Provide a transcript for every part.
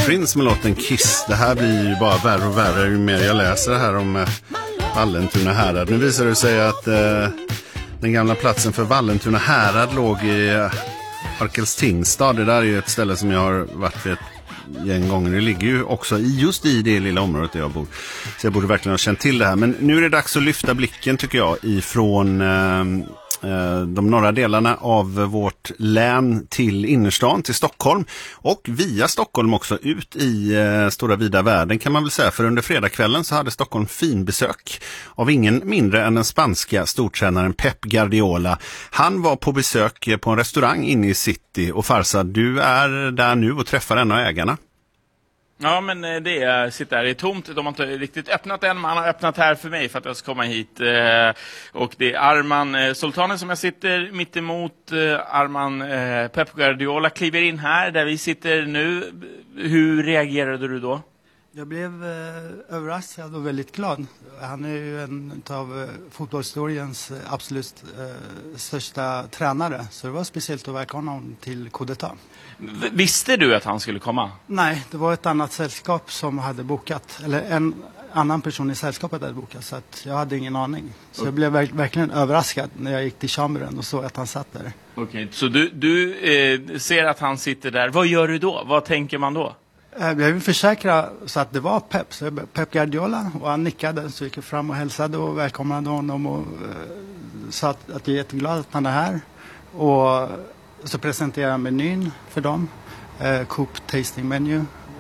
Prince med låten Kiss. Det här blir ju bara värre och värre ju mer jag läser det här om Vallentuna härad. Nu visar det sig att den gamla platsen för Vallentuna härad låg i Arkels Tingstad. Det där är ju ett ställe som jag har varit vid ett gäng gånger. Det ligger ju också just i det lilla området där jag bor. Så jag borde verkligen ha känt till det här. Men nu är det dags att lyfta blicken, tycker jag, ifrån de norra delarna av vårt län till innerstan, till Stockholm, och via Stockholm också ut i stora vida världen, kan man väl säga. För under fredagskvällen så hade Stockholm fin besök av ingen mindre än den spanska stortränaren Pep Guardiola. Han var på besök på en restaurang inne i city. Och Farzad, du är där nu och träffar en av ägarna. Ja, men det sitter här. Det är tomt. De har inte riktigt öppnat än. Man har öppnat här för mig för att jag ska komma hit. Och det är Arman Sultanen som jag sitter mitt emot. Arman Pep Guardiola kliver in här där vi sitter nu. Hur reagerade du då? Jag blev överraskad och väldigt glad. Han är ju en av fotbollshistoriens absolut största tränare. Så det var speciellt att välkomna honom till Coup d'Etat. Visste du att han skulle komma? Nej, det var ett annat sällskap som hade bokat. Eller en annan person i sällskapet hade bokat. Så att jag hade ingen aning. Så jag blev verkligen överraskad när jag gick till chamberen och såg att han satt där. Okej, så du ser att han sitter där. Vad gör du då? Vad tänker man då? Jag vill försäkra så att det var Pep. Så Pep Guardiola, och han nickade, så gick jag fram och hälsade och välkomnade honom och sa att jag är jätteglad att han är här. Och så presenterade jag menyn för dem. Coop tasting menu.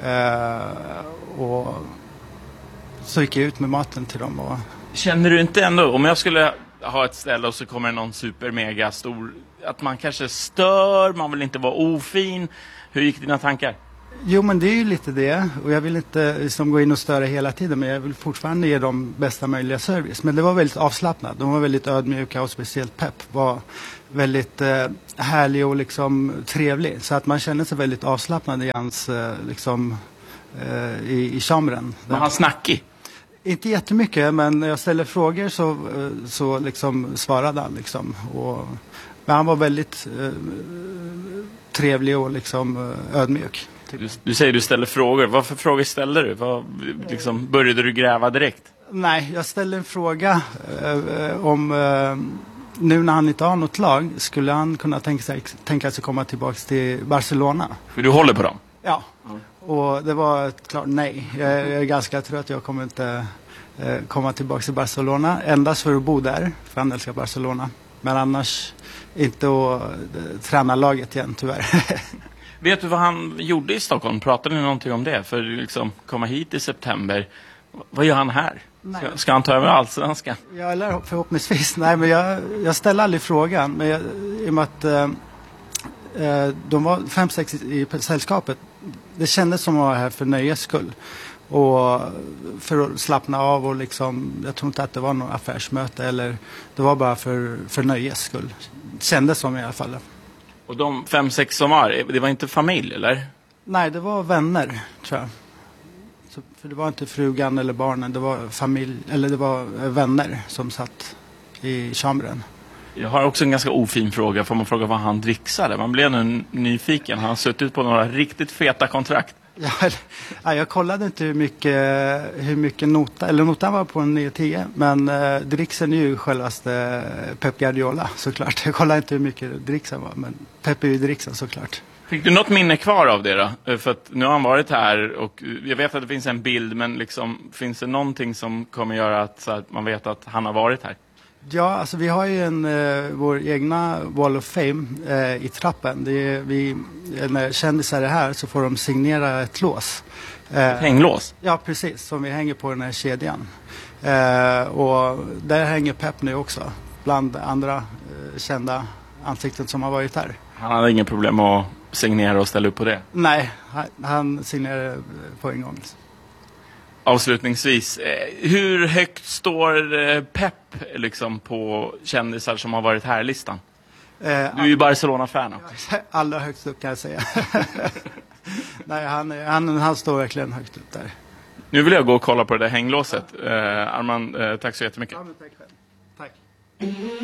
Och så gick jag ut med maten till dem. Och känner du inte ändå, om jag skulle ha ett ställe och så kommer någon super mega stor, att man kanske stör, man vill inte vara ofin. Hur gick dina tankar? Jo, men det är ju lite det. Och jag vill inte gå in och störa hela tiden. Men jag vill fortfarande ge dem bästa möjliga service. Men det var väldigt avslappnat. De var väldigt ödmjuka, och speciellt Pep var väldigt härlig och liksom trevlig. Så att man känner sig väldigt avslappnad i hans i chambren. Var han snackig? Inte jättemycket, men när jag ställer frågor så liksom svarade han liksom. Men han var väldigt trevlig och liksom ödmjuk. Du säger du ställer frågor. Vad för frågor ställer du? Började du gräva direkt? Nej, jag ställde en fråga om nu när han inte har något lag, skulle han kunna tänka sig komma tillbaka till Barcelona? För du håller på dem? Ja, och det var ett klart nej. Jag är ganska trött, jag kommer inte komma tillbaka till Barcelona. Endast för att bo där, för han älskar Barcelona. Men annars inte att träna laget igen, tyvärr. Vet du vad han gjorde i Stockholm? Pratade ni någonting om det? För komma hit i september, vad gör han här? Ska han ta över allsvenskan? Ja, eller förhoppningsvis. Nej, men jag ställer aldrig frågan. Men i och med att de var 5-6 i sällskapet. Det kändes som att vara här för nöjes skull. Och för att slappna av och liksom, jag tror inte att det var någon affärsmöte, eller det var bara för nöjes skull. Det kändes som i alla fall. Och de 5-6 som var, det var inte familj, eller? Nej, det var vänner, tror jag. För det var inte frugan eller barnen, det var familj, eller det var vänner som satt i chambren. Jag har också en ganska ofin fråga. Får man fråga vad han dricksade? Man blev nu nyfiken. Han har suttit på några riktigt feta kontrakt. Ja, jag kollade inte hur mycket notan var på en 9-10. Men dricksen är ju självaste Pep Guardiola, såklart. Jag kollade inte hur mycket dricksen var, men Pep är ju dricksen, såklart. Fick du något minne kvar av det då? För att nu har han varit här och jag vet att det finns en bild, men liksom, finns det någonting som kommer göra att man vet att han har varit här? Ja, alltså vi har ju vår egna Wall of Fame i trappen. När kändisar är här så får de signera ett lås. Ett hänglås? Ja, precis. Som vi hänger på den här kedjan. Och där hänger Pep nu också. Bland andra kända ansikten som har varit här. Han hade ingen problem att signera och ställa upp på det? Nej, han signerade på en gång. Avslutningsvis, hur högt står Pep liksom på kändisar som har varit här i listan? Du är ju Barcelona-fan. Allra högst upp, kan jag säga. Nej, han står verkligen högt upp där. Nu vill jag gå och kolla på det där hänglåset. Arman, tack så jättemycket. Ja, men tack själv. Tack.